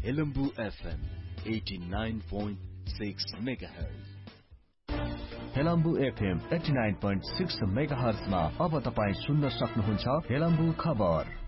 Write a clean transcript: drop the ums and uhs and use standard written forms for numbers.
Helambu FM 89.6 megahertz. Helambu FM 89.6 megahertz मा अब तपाई सुन्न सक्नुहुन्छ हेलम्बु खबर।